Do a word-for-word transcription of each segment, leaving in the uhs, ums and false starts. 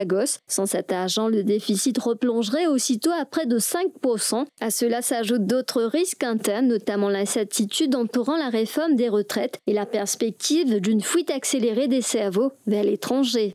Galapagos. Sans cet argent, le déficit replongerait aussitôt à près de cinq pour cent. À cela s'ajoutent d'autres risques internes, notamment l'incertitude entourant la réforme des retraites et la perspective d'une fuite accélérée des cerveaux vers l'étranger.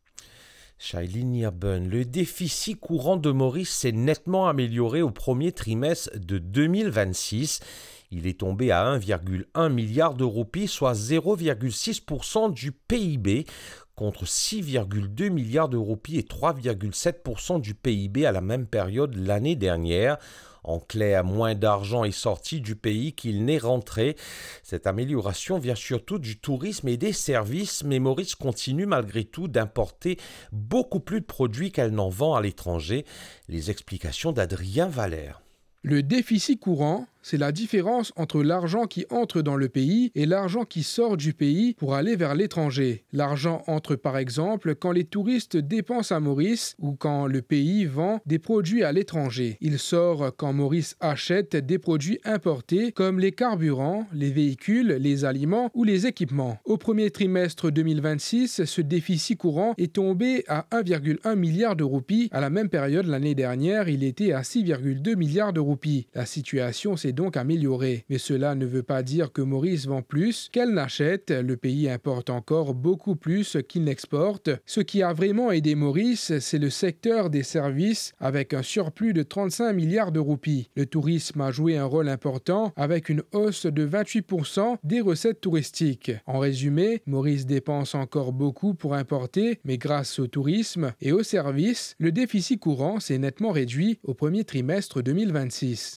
Shailene Nirben, le déficit courant de Maurice s'est nettement amélioré au premier trimestre de deux mille vingt-six. Il est tombé à un virgule un milliard de roupies, soit zéro virgule six pour cent du P I B, contre six virgule deux milliards de roupies et trois virgule sept pour cent du P I B à la même période l'année dernière. En clair, moins d'argent est sorti du pays qu'il n'est rentré. Cette amélioration vient surtout du tourisme et des services, mais Maurice continue malgré tout d'importer beaucoup plus de produits qu'elle n'en vend à l'étranger. Les explications d'Adrien Valère. Le déficit courant, c'est la différence entre l'argent qui entre dans le pays et l'argent qui sort du pays pour aller vers l'étranger. L'argent entre par exemple quand les touristes dépensent à Maurice ou quand le pays vend des produits à l'étranger. Il sort quand Maurice achète des produits importés comme les carburants, les véhicules, les aliments ou les équipements. Au premier trimestre deux mille vingt-six, ce déficit courant est tombé à un virgule un milliard de roupies. À la même période l'année dernière, il était à six virgule deux milliards de roupies. La situation s'est donc améliorée. Mais cela ne veut pas dire que Maurice vend plus qu'elle n'achète. Le pays importe encore beaucoup plus qu'il n'exporte. Ce qui a vraiment aidé Maurice, c'est le secteur des services avec un surplus de trente-cinq milliards de roupies. Le tourisme a joué un rôle important avec une hausse de vingt-huit pour cent des recettes touristiques. En résumé, Maurice dépense encore beaucoup pour importer, mais grâce au tourisme et aux services, le déficit courant s'est nettement réduit au premier trimestre deux mille vingt-six.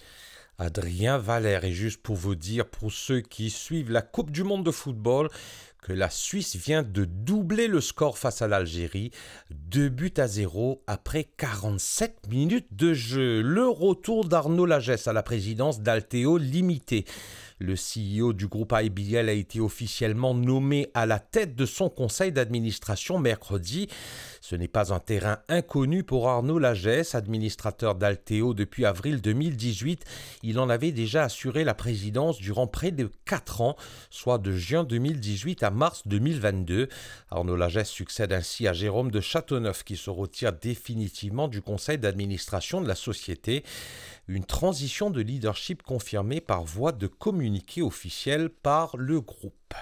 Adrien Valère, et juste pour vous dire, pour ceux qui suivent la Coupe du Monde de football, que la Suisse vient de doubler le score face à l'Algérie, deux buts à zéro après quarante-sept minutes de jeu. Le retour d'Arnaud Lagesse à la présidence d'Altéo Limité. Le C E O du groupe I B L a été officiellement nommé à la tête de son conseil d'administration mercredi. Ce n'est pas un terrain inconnu pour Arnaud Lagesse, administrateur d'Altéo depuis avril deux mille dix-huit. Il en avait déjà assuré la présidence durant près de quatre ans, soit de juin deux mille dix-huit à mars deux mille vingt-deux. Arnaud Lagesse succède ainsi à Jérôme de Châteauneuf qui se retire définitivement du conseil d'administration de la société. Une transition de leadership confirmée par voie de communiqué officiel par le groupe.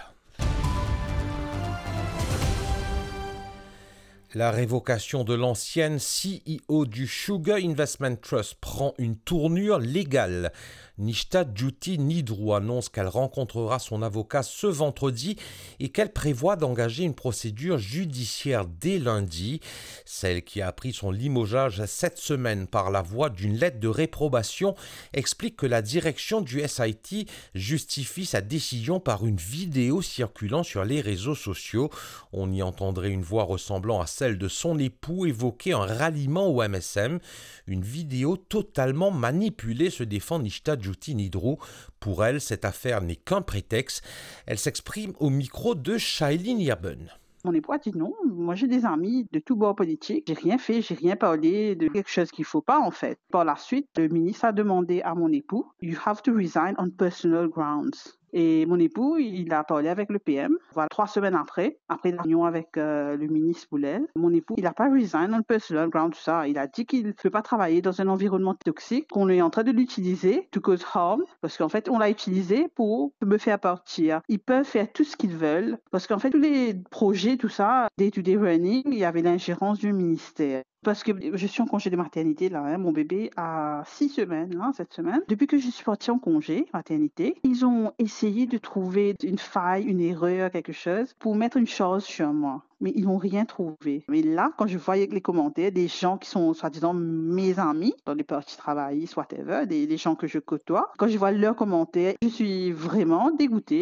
La révocation de l'ancienne C E O du Sugar Investment Trust prend une tournure légale. Nishta Djuti Nidrou annonce qu'elle rencontrera son avocat ce vendredi et qu'elle prévoit d'engager une procédure judiciaire dès lundi. Celle qui a appris son limogeage cette semaine par la voie d'une lettre de réprobation explique que la direction du S I T justifie sa décision par une vidéo circulant sur les réseaux sociaux. On y entendrait une voix ressemblant à celle de son époux évoquer un ralliement au M S M. Une vidéo totalement manipulée, se défend Nishta Djuti Nidrou. Pour elle, cette affaire n'est qu'un prétexte. Elle s'exprime au micro de Shailene Nirben. Mon époux a dit non. Moi, j'ai des amis de tout bord politique. J'ai rien fait, j'ai rien parlé de quelque chose qu'il faut pas, en fait. Par la suite, le ministre a demandé à mon époux, "You have to resign on personal grounds." Et mon époux, il a parlé avec le P M. Voilà, trois semaines après, après la réunion avec euh, le ministre Boulel, mon époux, il n'a pas resign on personal ground, tout ça. Il a dit qu'il ne peut pas travailler dans un environnement toxique, qu'on est en train de l'utiliser to cause harm, parce qu'en fait, on l'a utilisé pour me faire partir. Ils peuvent faire tout ce qu'ils veulent, parce qu'en fait, tous les projets, tout ça, day-to-day running, il y avait l'ingérence du ministère. Parce que je suis en congé de maternité, là, hein, mon bébé a six semaines, là, cette semaine. Depuis que je suis partie en congé maternité, ils ont essayé de trouver une faille, une erreur, quelque chose, pour mettre une chose sur moi. Mais ils n'ont rien trouvé. Mais là, quand je voyais les commentaires des gens qui sont, soi-disant, mes amis, dans les parties travaillistes, whatever, des, des gens que je côtoie, quand je vois leurs commentaires, je suis vraiment dégoûtée.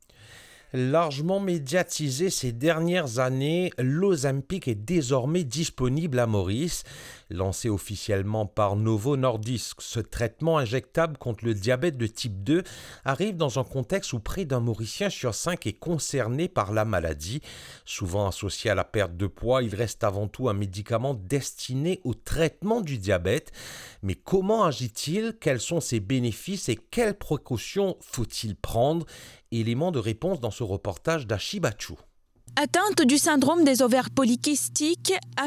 Largement médiatisé ces dernières années, l'Ozempic est désormais disponible à Maurice. Lancé officiellement par Novo Nordisk, ce traitement injectable contre le diabète de type deux arrive dans un contexte où près d'un Mauricien sur cinq est concerné par la maladie. Souvent associé à la perte de poids, il reste avant tout un médicament destiné au traitement du diabète. Mais comment agit-il? Quels sont ses bénéfices et quelles précautions faut-il prendre? Élément de réponse dans ce reportage d'Achibachou. Atteinte du syndrome des ovaires polykystiques,